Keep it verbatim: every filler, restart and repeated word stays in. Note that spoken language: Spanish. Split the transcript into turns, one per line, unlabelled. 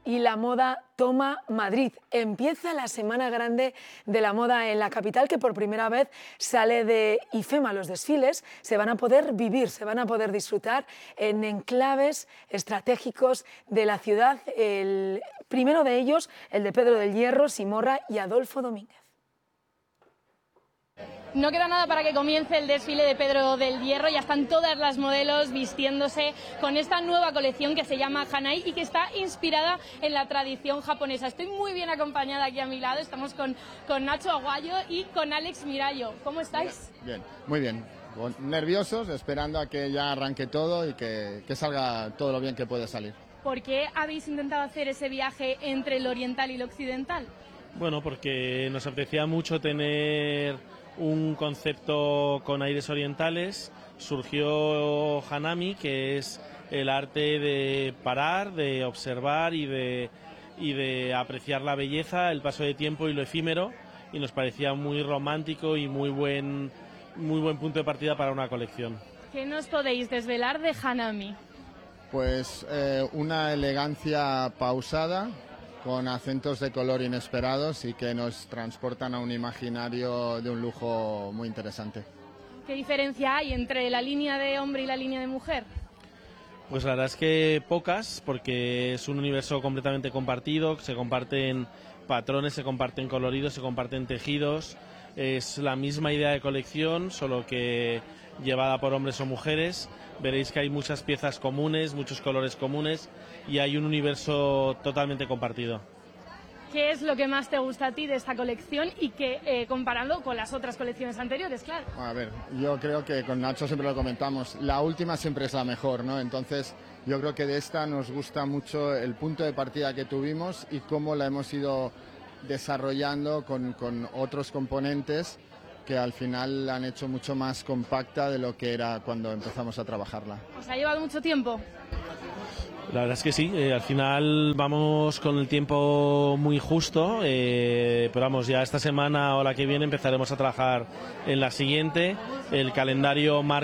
y la moda toma Madrid. Empieza la Semana Grande de la Moda en la capital, que por primera vez sale de IFEMA. Los desfiles se van a poder vivir, se van a poder disfrutar en enclaves estratégicos de la ciudad. El primero de ellos, el de Pedro del Hierro, Simorra y Adolfo Domínguez.
No queda nada para que comience el desfile de Pedro del Hierro. Ya están todas las modelos vistiéndose con esta nueva colección que se llama Hanai y que está inspirada en la tradición japonesa. Estoy muy bien acompañada aquí a mi lado. Estamos con, con Nacho Aguayo y con Alex Mirallo. ¿Cómo estáis?
Bien, muy bien. Nerviosos, esperando a que ya arranque todo y que, que salga todo lo bien que puede salir.
¿Por qué habéis intentado hacer ese viaje entre el oriental y el occidental?
Bueno, porque nos apetecía mucho tener un concepto con aires orientales. Surgió Hanami, que es el arte de parar, de observar y de, y de apreciar la belleza, el paso de tiempo y lo efímero, y nos parecía muy romántico y muy buen, muy buen punto de partida para una colección.
¿Qué nos podéis desvelar de Hanami?
Pues eh, una elegancia pausada, con acentos de color inesperados y que nos transportan a un imaginario de un lujo muy interesante.
¿Qué diferencia hay entre la línea de hombre y la línea de mujer?
Pues la verdad es que pocas, porque es un universo completamente compartido, se comparten patrones, se comparten coloridos, se comparten tejidos. Es la misma idea de colección, solo que llevada por hombres o mujeres. Veréis que hay muchas piezas comunes, muchos colores comunes y hay un universo totalmente compartido.
¿Qué es lo que más te gusta a ti de esta colección y que eh, comparando con las otras colecciones anteriores, claro?
A ver, yo creo que con Nacho siempre lo comentamos, la última siempre es la mejor, ¿no? Entonces yo creo que de esta nos gusta mucho el punto de partida que tuvimos y cómo la hemos ido desarrollando con, con otros componentes que al final la han hecho mucho más compacta de lo que era cuando empezamos a trabajarla.
¿Os ha llevado mucho tiempo?
La verdad es que sí, eh, al final vamos con el tiempo muy justo, eh, pero vamos, ya esta semana o la que viene empezaremos a trabajar en la siguiente. El calendario marca